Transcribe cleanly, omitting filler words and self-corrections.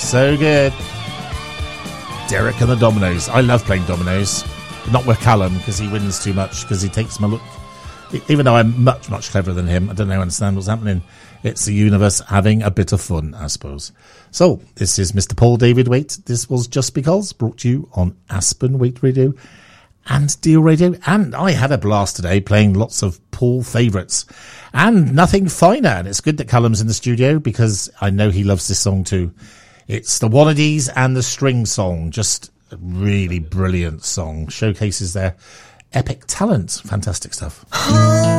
So good. Derek and the Dominoes. I love playing dominoes. Not with Callum, because he wins too much, because he takes my look. Even though I'm much, much cleverer than him, I don't understand what's happening. It's the universe having a bit of fun, I suppose. So, this is Mr. Paul David Waite. This was Just Because, brought to you on Aspen Waite Radio and Deal Radio. And I had a blast today playing lots of Paul favourites. And Nothing Finer. And it's good that Callum's in the studio, because I know he loves this song too. It's the Wannadies and the String Song. Just a really brilliant song. Showcases their epic talent. Fantastic stuff.